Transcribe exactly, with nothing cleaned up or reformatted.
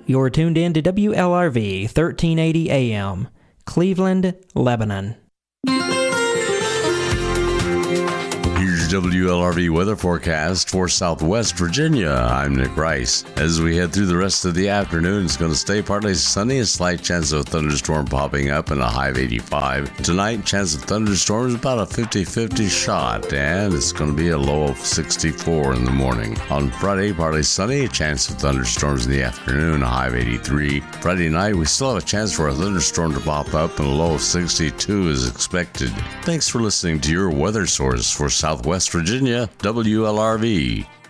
You're tuned in to W L R V thirteen eighty A M, Cleveland, Lebanon. Here's your W L R V weather forecast for Southwest Virginia. I'm Nick Rice. As we head through the rest of the afternoon, it's going to stay partly sunny, a slight chance of a thunderstorm popping up and a high of eighty-five. Tonight, chance of thunderstorms about a fifty-fifty shot, and it's going to be a low of sixty-four in the morning. On Friday, partly sunny, a chance of thunderstorms in the afternoon, a high of eighty-three. Friday night, we still have a chance for a thunderstorm to pop up and a low of sixty-two is expected. Thanks for listening to your weather source for Southwest Virginia, W L R V.